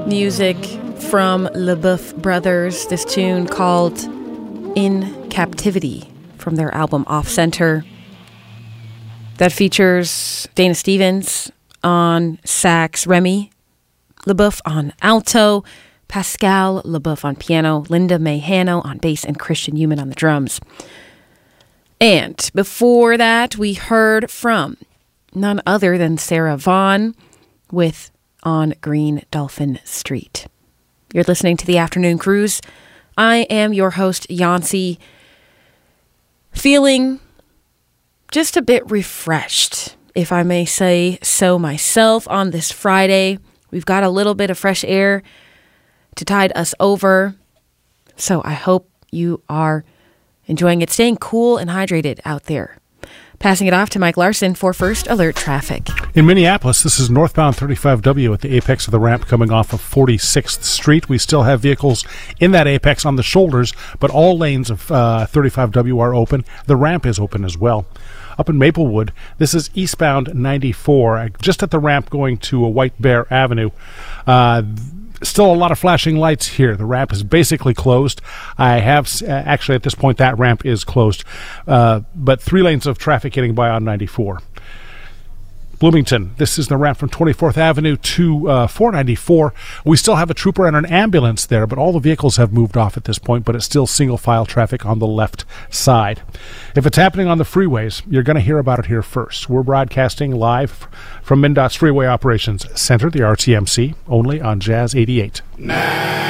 Music from LaBeouf Brothers. This tune called In Captivity from their album Off Center. That features Dana Stevens on sax, Remy LaBeouf on alto, Pascal LaBeouf on piano, Linda May Hanno on bass, and Christian Human on the drums. And before that, we heard from none other than Sarah Vaughan with On Green Dolphin Street. You're listening to The Afternoon Cruise. I am your host, Yancy, feeling just a bit refreshed, if I may say so myself, on this Friday. We've got a little bit of fresh air to tide us over, so I hope you are enjoying it, staying cool and hydrated out there. Passing it off to Mike Larson for First Alert Traffic. In Minneapolis, this is northbound 35W at the apex of the ramp coming off of 46th Street. We still have vehicles in that apex on the shoulders, but all lanes of 35W are open. The ramp is open as well. Up in Maplewood, this is eastbound 94, just at the ramp going to White Bear Avenue. Still a lot of flashing lights here. The ramp is basically closed. I have, actually at this point, that ramp is closed. But 3 lanes of traffic getting by on 94. Bloomington, this is the ramp from 24th Avenue to 494. We still have a trooper and an ambulance there, but all the vehicles have moved off at this point, but it's still single-file traffic on the left side. If it's happening on the freeways, you're going to hear about it here first. We're broadcasting live from MnDOT's Freeway Operations Center, the RTMC, only on Jazz 88.